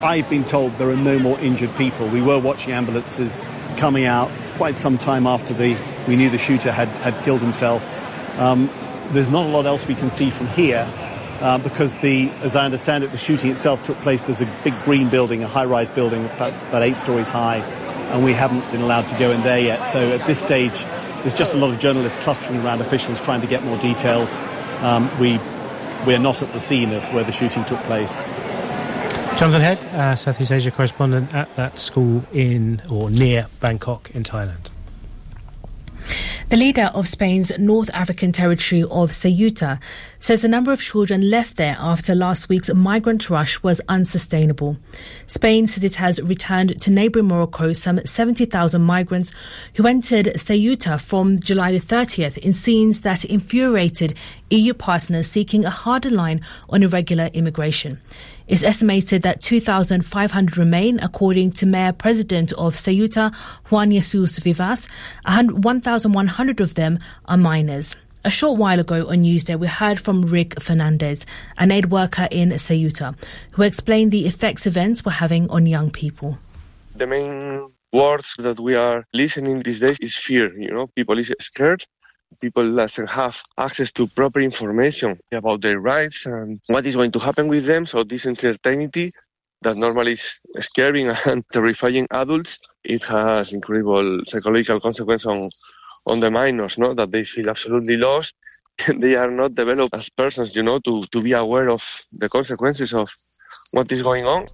I've been told there are no more injured people. We were watching ambulances coming out quite some time after we knew the shooter had killed himself. There's not a lot else we can see from here because as I understand it, the shooting itself took place. There's a big green building, a high-rise building, about 8 stories high, and we haven't been allowed to go in there yet. So at this stage, there's just a lot of journalists clustering around officials trying to get more details. We're not at the scene of where the shooting took place. Jonathan Head, Southeast Asia correspondent at that school in or near Bangkok in Thailand. The leader of Spain's North African territory of Ceuta says the number of children left there after last week's migrant rush was unsustainable. Spain says it has returned to neighbouring Morocco some 70,000 migrants who entered Ceuta from July the 30th in scenes that infuriated EU partners seeking a harder line on irregular immigration. It's estimated that 2,500 remain, according to Mayor-President of Ceuta, Juan Jesus Vivas. 1,100 of them are minors. A short while ago on Newsday, we heard from Rick Fernandez, an aid worker in Ceuta, who explained the effects events were having on young people. The main words that we are listening these days is fear. People is scared. People doesn't have access to proper information about their rights and what is going to happen with them. So this uncertainty that normally is scaring and terrifying adults, it has incredible psychological consequence on the minors, that they feel absolutely lost. They are not developed as persons, to be aware of the consequences of what is going on.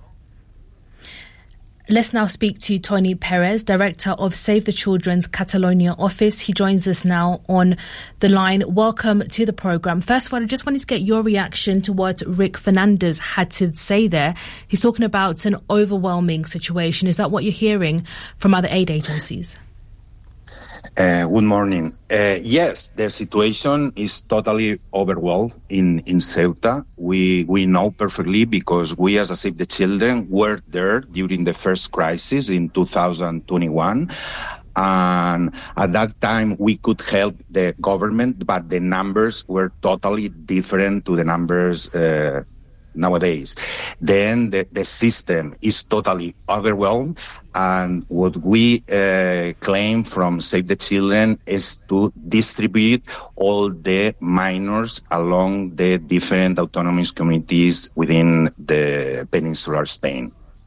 Let's now speak to Tony Perez, Director of Save the Children's Catalonia office. He joins us now on the line. Welcome to the programme. First of all, I just wanted to get your reaction to what Rick Fernandez had to say there. He's talking about an overwhelming situation. Is that what you're hearing from other aid agencies? Good morning. Yes, the situation is totally overwhelmed in Ceuta. We know perfectly because we as a Save the Children were there during the first crisis in 2021. And at that time, we could help the government, but the numbers were totally different to the numbers nowadays. Then the system is totally overwhelmed, and what we claim from Save the Children is to distribute all the minors along the different autonomous communities within the peninsular Spain.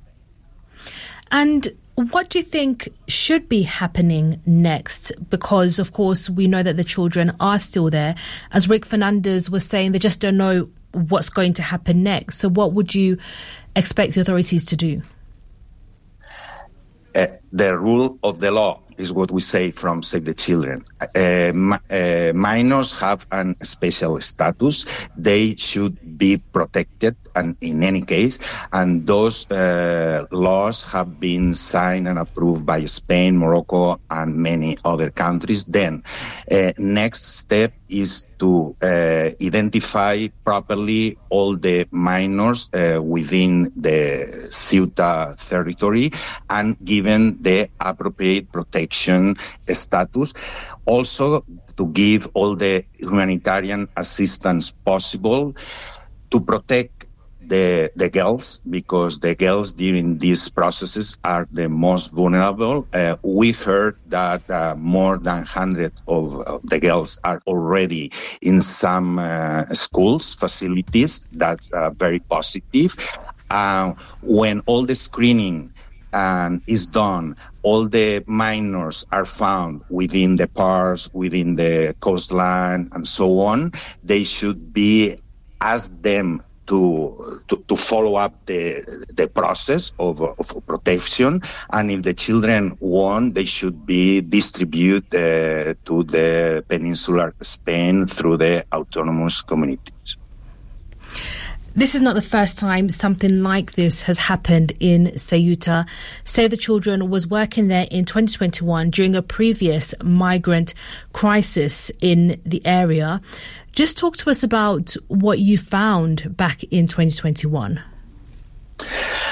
And what do you think should be happening next? Because, of course, we know that the children are still there. As Rick Fernandez was saying, they just don't know what's going to happen next. So what would you expect the authorities to do? The rule of the law is what we say from Save the Children. Minors have a special status. They should be protected, and in any case, and those laws have been signed and approved by Spain, Morocco, and many other countries. Then, next step is to identify properly all the minors within the Ceuta territory and given the appropriate protection status. Also, to give all the humanitarian assistance possible to protect the girls, because the girls during these processes are the most vulnerable. We heard that more than 100 of the girls are already in some schools, facilities. That's very positive. When all the screening is done, all the minors are found within the parks, within the coastline, and so on, they should be asked them to follow up the process of protection, and if the children want, they should be distributed to the peninsular Spain through the autonomous communities. This is not the first time something like this has happened in Ceuta. Save the Children was working there in 2021 during a previous migrant crisis in the area. Just talk to us about what you found back in 2021.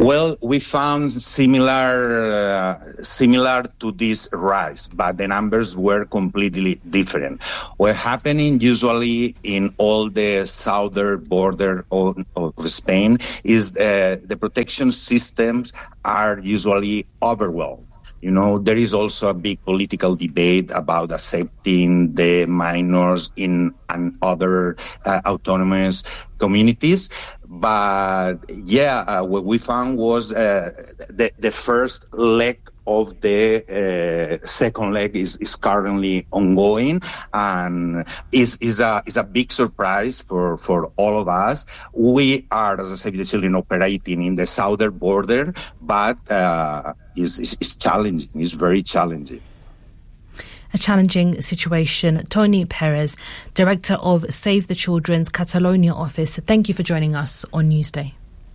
Well, we found similar to this rise, but the numbers were completely different. What's happening usually in all the southern border of Spain is the protection systems are usually overwhelmed. You know, there is also a big political debate about accepting the minors in other autonomous communities. But what we found was the first leg of the second leg is currently ongoing, and is a big surprise for all of us. We are, as a Save the Children, operating in the southern border, but it's challenging. It's very challenging. A challenging situation. Toni Perez, Director of Save the Children's Catalonia office, thank you for joining us on Newsday.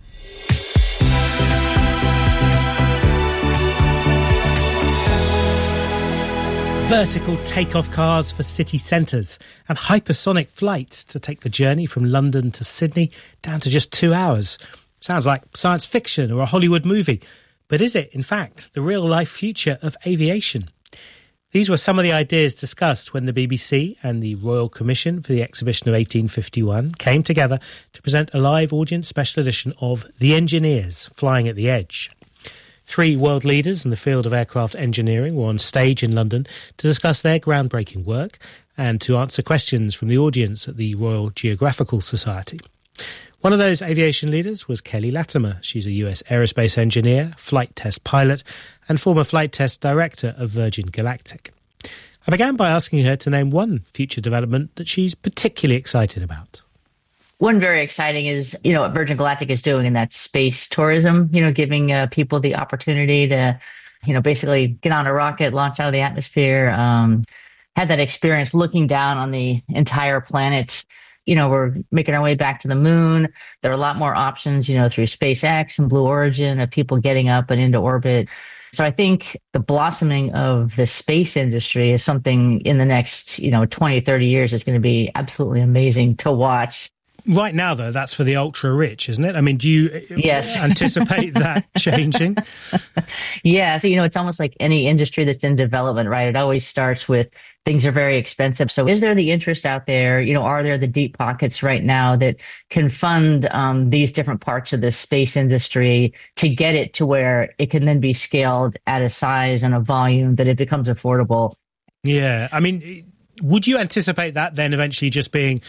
Vertical takeoff cars for city centres and hypersonic flights to take the journey from London to Sydney down to just 2 hours. Sounds like science fiction or a Hollywood movie. But is it, in fact, the real-life future of aviation? These were some of the ideas discussed when the BBC and the Royal Commission for the Exhibition of 1851 came together to present a live audience special edition of The Engineers Flying at the Edge. 3 world leaders in the field of aircraft engineering were on stage in London to discuss their groundbreaking work and to answer questions from the audience at the Royal Geographical Society. One of those aviation leaders was Kelly Latimer. She's a US aerospace engineer, flight test pilot, and former flight test director of Virgin Galactic. I began by asking her to name one future development that she's particularly excited about. One very exciting is, what Virgin Galactic is doing, and that's space tourism, giving people the opportunity to, basically get on a rocket, launch out of the atmosphere, have that experience looking down on the entire planet. We're making our way back to the moon. There are a lot more options, through SpaceX and Blue Origin of people getting up and into orbit. So I think the blossoming of the space industry is something in the next, 20, 30 years is going to be absolutely amazing to watch. Right now, though, that's for the ultra-rich, isn't it? I mean, do you anticipate that changing? Yeah. So, it's almost like any industry that's in development, right? It always starts with things are very expensive. So is there the interest out there? Are there the deep pockets right now that can fund these different parts of the space industry to get it to where it can then be scaled at a size and a volume that it becomes affordable? Yeah. I mean, would you anticipate that then eventually just being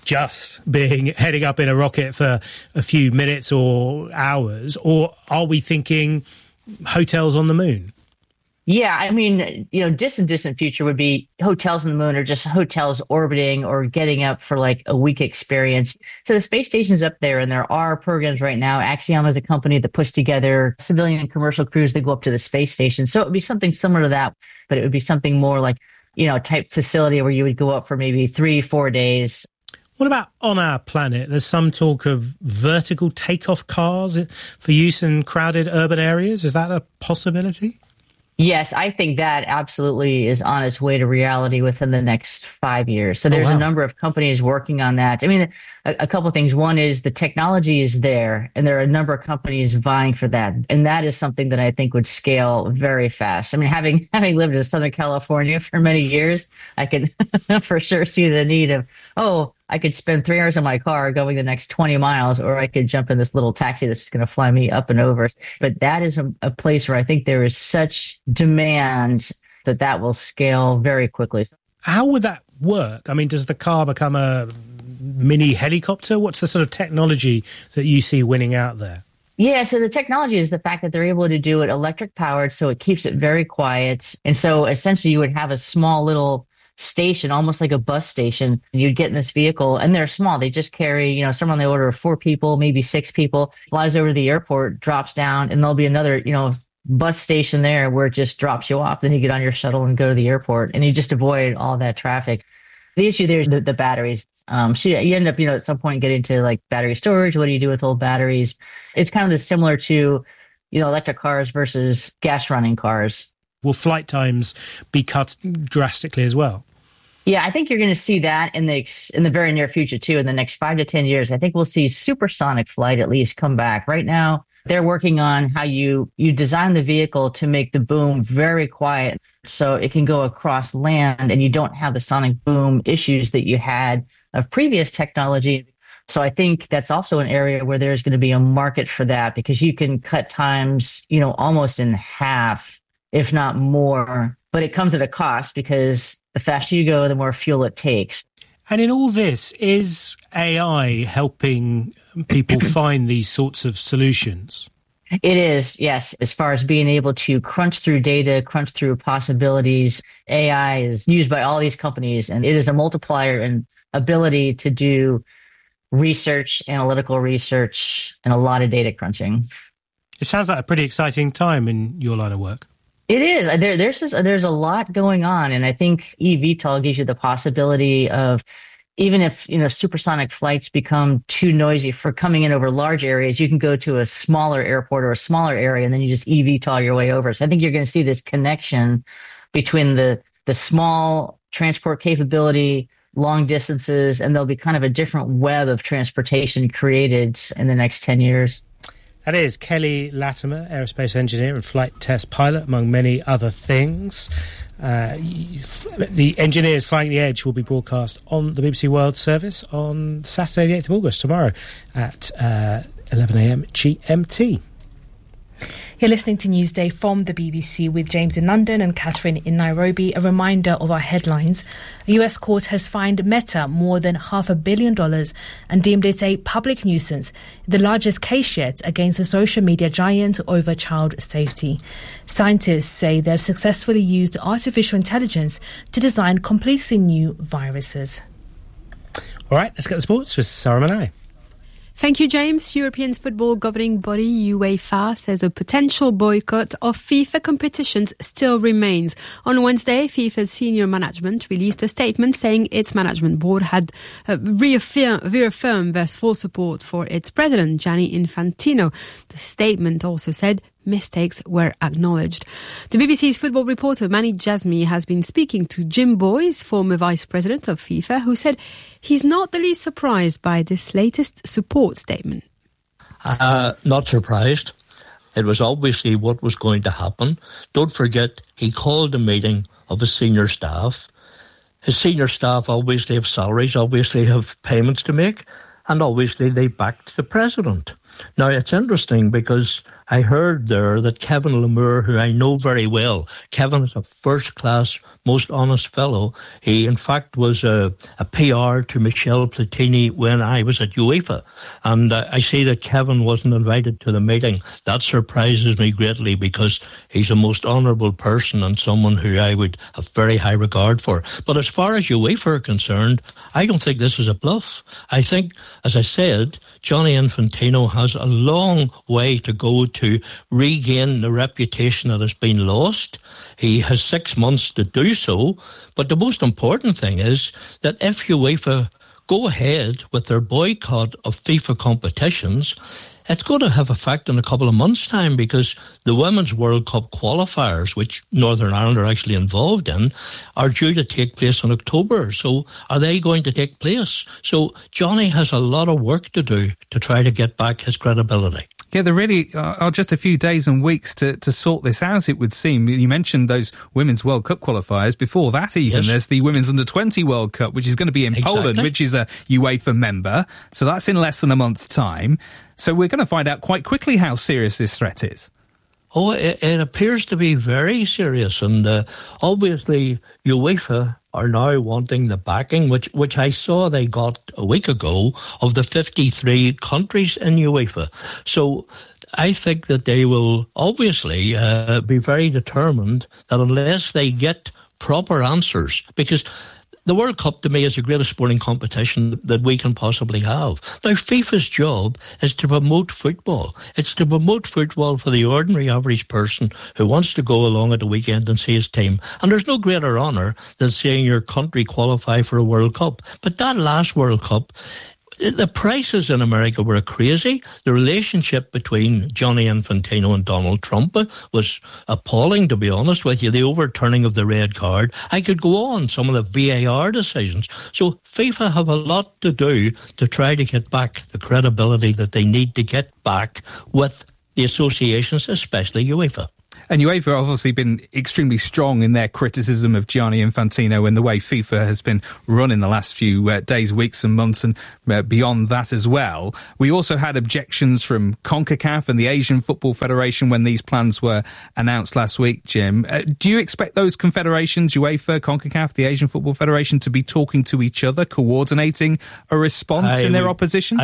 heading up in a rocket for a few minutes or hours, or are we thinking hotels on the moon? Yeah, I mean, distant future would be hotels on the moon or just hotels orbiting or getting up for like a week experience. So the space station's up there, and there are programs right now. Axiom is a company that puts together civilian and commercial crews that go up to the space station. So it would be something similar to that, but it would be something more like, type facility where you would go up for maybe 3-4 days. What about on our planet? There's some talk of vertical takeoff cars for use in crowded urban areas. Is that a possibility? Yes, I think that absolutely is on its way to reality within the next 5 years. So there's a number of companies working on that. I mean, a couple of things. One is the technology is there, and there are a number of companies vying for that. And that is something that I think would scale very fast. I mean, having lived in Southern California for many years, I can for sure see the need of, I could spend 3 hours in my car going the next 20 miles, or I could jump in this little taxi that's going to fly me up and over. But that is a place where I think there is such demand that will scale very quickly. How would that work? I mean, does the car become a mini helicopter? What's the sort of technology that you see winning out there? Yeah, so the technology is the fact that they're able to do it electric powered, so it keeps it very quiet. And so essentially you would have a small little station, almost like a bus station. You'd get in this vehicle, and they're small. They just carry, somewhere on the order of 4 people, maybe 6 people, flies over to the airport, drops down, and there'll be another, bus station there where it just drops you off. Then you get on your shuttle and go to the airport, and you just avoid all that traffic. The issue there is the batteries. So you end up, at some point getting to like battery storage. What do you do with old batteries? It's kind of similar to, electric cars versus gas running cars. Will flight times be cut drastically as well? Yeah, I think you're going to see that in the very near future too. In the next 5 to 10 years, I think we'll see supersonic flight at least come back. Right now, They're working on how you design the vehicle to make the boom very quiet so it can go across land and you don't have the sonic boom issues that you had of previous technology. So I think that's also an area where there's going to be a market for that, because you can cut times, almost in half, if not more. But it comes at a cost, because the faster you go, the more fuel it takes. And in all this, is AI helping people find these sorts of solutions? It is, yes. As far as being able to crunch through data, crunch through possibilities, AI is used by all these companies, and it is a multiplier in ability to do research, analytical research, and a lot of data crunching. It sounds like a pretty exciting time in your line of work. It is. There's a lot going on, and I think eVTOL gives you the possibility of, even if supersonic flights become too noisy for coming in over large areas, you can go to a smaller airport or a smaller area, and then you just eVTOL your way over. So I think you're going to see this connection between the small transport capability, long distances, and there'll be kind of a different web of transportation created in the next 10 years. That is Kelly Latimer, aerospace engineer and flight test pilot, among many other things. The Engineers Flying the Edge will be broadcast on the BBC World Service on Saturday, the 8th of August, tomorrow at 11 a.m. GMT. You're listening to Newsday from the BBC with James in London and Catherine in Nairobi. A reminder of our headlines. A US court has fined Meta more than $500 million and deemed it a public nuisance, the largest case yet against the social media giant over child safety. Scientists say they've successfully used artificial intelligence to design completely new viruses. All right, let's get the sports with Sarah Manai. Thank you, James. European football governing body UEFA says a potential boycott of FIFA competitions still remains. On Wednesday, FIFA's senior management released a statement saying its management board had reaffirmed their full support for its president, Gianni Infantino. The statement also said mistakes were acknowledged. The BBC's football reporter Mani Jazmi has been speaking to Jim Boyce, former vice president of FIFA, who said he's not the least surprised by this latest support statement. Not surprised. It was obviously what was going to happen. Don't forget, he called a meeting of his senior staff. His senior staff obviously have salaries, obviously have payments to make, and obviously they backed the president. Now, it's interesting because I heard there that Kevin Lemire, who I know very well, Kevin is a first-class, most honest fellow. He, in fact, was a PR to Michel Platini when I was at UEFA. And I see that Kevin wasn't invited to the meeting. That surprises me greatly because he's a most honourable person and someone who I would have very high regard for. But as far as UEFA are concerned, I don't think this is a bluff. I think, as I said, Gianni Infantino has a long way to go to regain the reputation that has been lost. He has 6 months to do so. But the most important thing is that if UEFA go ahead with their boycott of FIFA competitions, it's going to have effect in a couple of months' time, because the Women's World Cup qualifiers, which Northern Ireland are actually involved in, are due to take place in October. So are they going to take place? So Johnny has a lot of work to do to try to get back his credibility. Yeah, there really are just a few days and weeks to sort this out, it would seem. You mentioned those Women's World Cup qualifiers. Before that even, yes, there's the Women's Under-20 World Cup, which is going to be in Poland, which is a UEFA member. So that's in less than a month's time. So we're going to find out quite quickly how serious this threat is. Oh, it appears to be very serious. And obviously, UEFA are now wanting the backing, which I saw they got a week ago, of the 53 countries in UEFA. So I think that they will obviously be very determined that unless they get proper answers, because the World Cup, to me, is the greatest sporting competition that we can possibly have. Now, FIFA's job is to promote football. It's to promote football for the ordinary average person who wants to go along at the weekend and see his team. And there's no greater honour than seeing your country qualify for a World Cup. But that last World Cup, the prices in America were crazy. The relationship between Gianni Infantino and Donald Trump was appalling, to be honest with you. The overturning of the red card. I could go on, some of the VAR decisions. So FIFA have a lot to do to try to get back the credibility that they need to get back with the associations, especially UEFA. And UEFA have obviously been extremely strong in their criticism of Gianni Infantino and the way FIFA has been run in the last few days, weeks and months, and beyond that as well. We also had objections from CONCACAF and the Asian Football Federation when these plans were announced last week, Jim. Do you expect those confederations, UEFA, CONCACAF, the Asian Football Federation, to be talking to each other, coordinating a response in their opposition?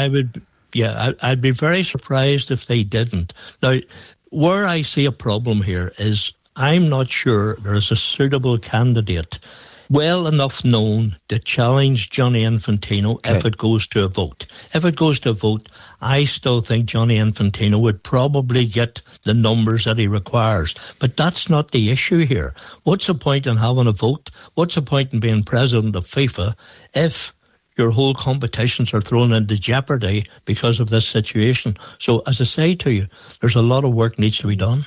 I'd be very surprised if they didn't. Now, where I see a problem here is I'm not sure there's a suitable candidate well enough known to challenge Gianni Infantino if it goes to a vote. If it goes to a vote, I still think Gianni Infantino would probably get the numbers that he requires. But that's not the issue here. What's the point in having a vote? What's the point in being president of FIFA if your whole competitions are thrown into jeopardy because of this situation? So, as I say to you, there's a lot of work needs to be done.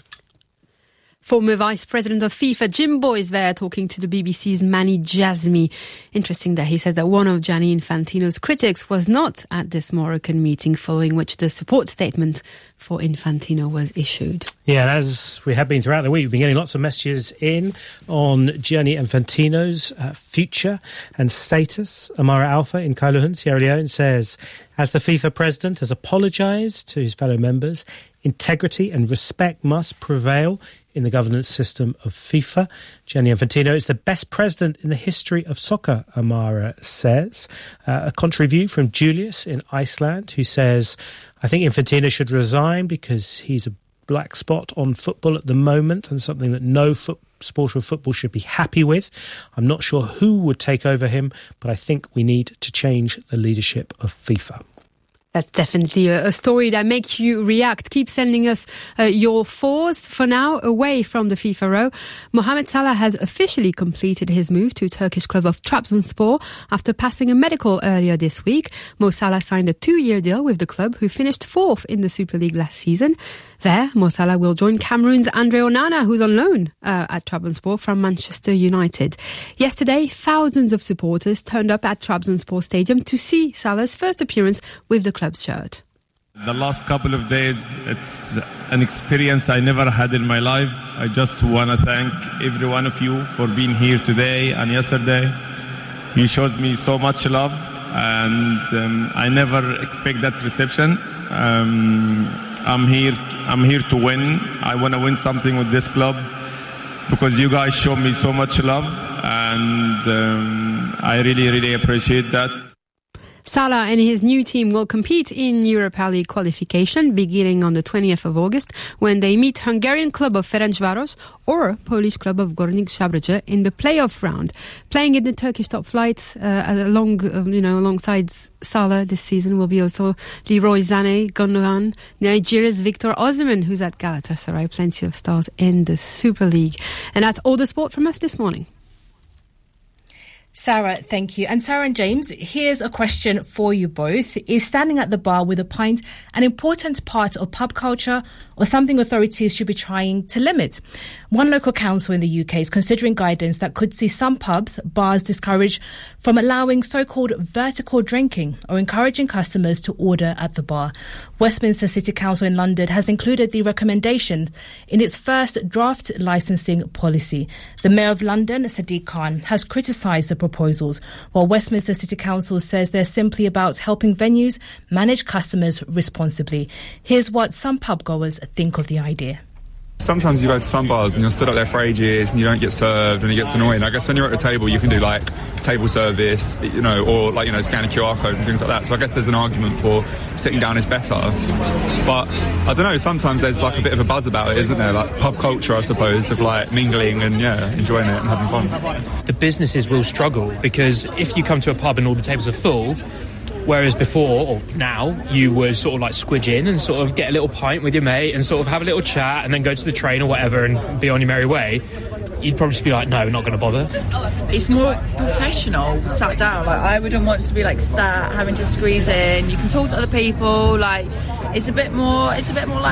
Former Vice President of FIFA, Jim Boyes, there talking to the BBC's Mani Jazmi. Interesting that he says that one of Gianni Infantino's critics was not at this Moroccan meeting, following which the support statement for Infantino was issued. Yeah, and as we have been throughout the week, we've been getting lots of messages in on Gianni Infantino's future and status. Amara Alpha in Kailahun, Sierra Leone, says, as the FIFA president has apologised to his fellow members, integrity and respect must prevail in the governance system of FIFA. Gianni Infantino is the best president in the history of soccer, Amara says. A contrary view from Julius in Iceland, who says, I think Infantino should resign because he's a black spot on football at the moment and something that no supporter of football should be happy with. I'm not sure who would take over him, but I think we need to change the leadership of FIFA. That's definitely a story that makes you react. Keep sending us your thoughts. For now, away from the FIFA row, Mohamed Salah has officially completed his move to Turkish club of Trabzonspor after passing a medical earlier this week. Mo Salah signed a 2-year deal with the club, who finished 4th in the Super League last season. There, Mo Salah will join Cameroon's Andre Onana, who's on loan at Trabzonspor from Manchester United. Yesterday, thousands of supporters turned up at Trabzonspor Stadium to see Salah's first appearance with the club's shirt. The last couple of days, it's an experience I never had in my life. I just want to thank every one of you for being here today and yesterday. You showed me so much love, and I never expect that reception. I'm here to win. I want to win something with this club because you guys show me so much love, and I really, really appreciate that. Salah and his new team will compete in Europa League qualification beginning on the 20th of August when they meet Hungarian club of Ferencváros or Polish club of Górnik Zabrze in the playoff round. Playing in the Turkish top flight alongside Salah this season will be also Leroy Sané, Gundogan, Nigeria's Victor Osimhen, who's at Galatasaray. Plenty of stars in the Super League. And that's all the sport from us this morning. Sarah, thank you. And Sarah and James, here's a question for you both. Is standing at the bar with a pint an important part of pub culture or something authorities should be trying to limit? One local council in the UK is considering guidance that could see some pubs, bars discouraged from allowing so-called vertical drinking or encouraging customers to order at the bar. Westminster City Council in London has included the recommendation in its first draft licensing policy. The Mayor of London, Sadiq Khan, has criticised the proposals, while Westminster City Council says they're simply about helping venues manage customers responsibly. Here's what some pub goers think of the idea. Sometimes you go to some bars and you're stood up there for ages and you don't get served and it gets annoying. I guess when you're at the table you can do like table service, or scan a QR code and things like that. So I guess there's an argument for sitting down is better. But I don't know, sometimes there's like a bit of a buzz about it, isn't there? Like pub culture, I suppose, of like mingling and enjoying it and having fun. The businesses will struggle because if you come to a pub and all the tables are full, whereas before, or now, you would sort of like squidge in and sort of get a little pint with your mate and sort of have a little chat and then go to the train or whatever and be on your merry way. You'd probably just be like, no, we're not going to bother. It's more professional, sat down. Like, I wouldn't want to be like sat, having to squeeze in. You can talk to other people. Like, it's a bit more like,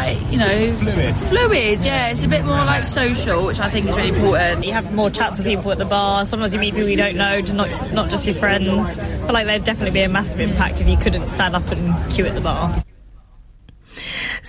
fluid. Yeah, it's a bit more like social, which I think is really important. You have more chats with people at the bar. Sometimes you meet people you don't know, just not just your friends. I feel like there'd definitely be a massive impact if you couldn't stand up and queue at the bar.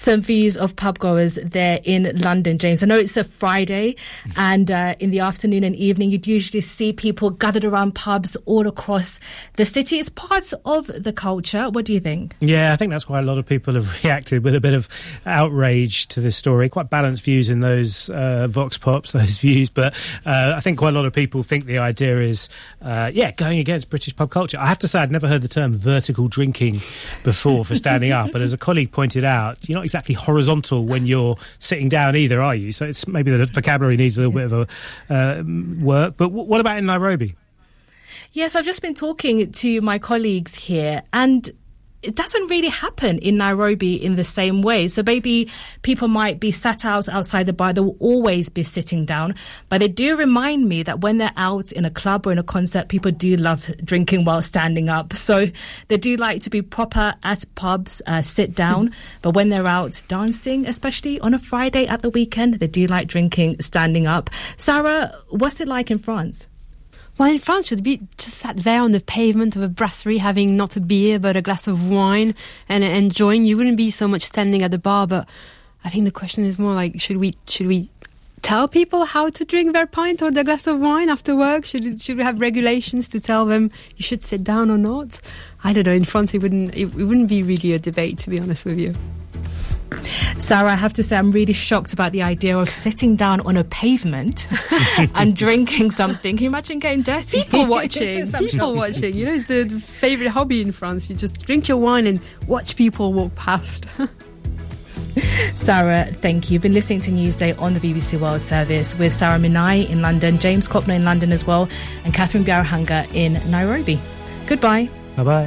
some views of pub goers there in London, James. I know it's a Friday, and in the afternoon and evening, you'd usually see people gathered around pubs all across the city. It's part of the culture. What do you think? Yeah, I think that's why a lot of people have reacted with a bit of outrage to this story. Quite balanced views in those vox pops, those views, but I think quite a lot of people think the idea is, going against British pub culture. I have to say, I'd never heard the term vertical drinking before for standing up, but as a colleague pointed out, you're not exactly horizontal when you're sitting down either, are you? So it's maybe the vocabulary needs a little bit of a work. But what about in Nairobi? Yes, I've just been talking to my colleagues here, and it doesn't really happen in Nairobi in the same way. So maybe people might be sat out outside the bar. They will always be sitting down. But they do remind me that when they're out in a club or in a concert, people do love drinking while standing up. So they do like to be proper at pubs, sit down. But when they're out dancing, especially on a Friday at the weekend, they do like drinking standing up. Sarah, what's it like in France? Well, in France, you'd be just sat there on the pavement of a brasserie having not a beer but a glass of wine and enjoying. You wouldn't be so much standing at the bar, but I think the question is more like, should we tell people how to drink their pint or their glass of wine after work? Should we have regulations to tell them you should sit down or not? I don't know. In France, it wouldn't be really a debate, to be honest with you. Sarah, I have to say I'm really shocked about the idea of sitting down on a pavement and drinking something. Can you imagine getting dirty? People watching. You know, it's the favourite hobby in France. You just drink your wine and watch people walk past. Sarah, thank you. You've been listening to Newsday on the BBC World Service with Sarah Minai in London, James Kopner in London as well, and Catherine Biarahanga in Nairobi. Goodbye. Bye-bye.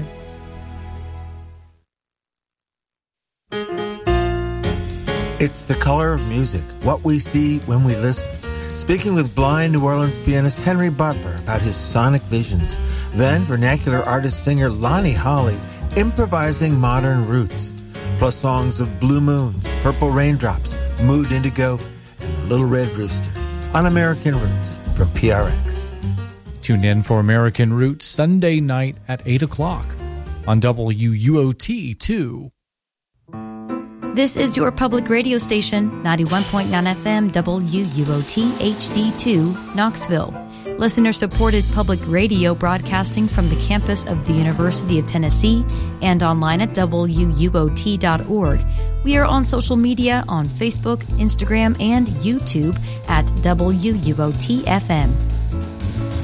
It's the color of music, what we see when we listen. Speaking with blind New Orleans pianist Henry Butler about his sonic visions. Then vernacular artist-singer Lonnie Holley improvising modern roots. Plus songs of Blue Moons, Purple Raindrops, Mood Indigo, and The Little Red Rooster on American Roots from PRX. Tune in for American Roots Sunday night at 8 o'clock on WUOT 2. This is your public radio station, 91.9 FM WUOT HD2, Knoxville. Listener-supported public radio broadcasting from the campus of the University of Tennessee and online at WUOT.org. We are on social media on Facebook, Instagram, and YouTube at WUOT FM.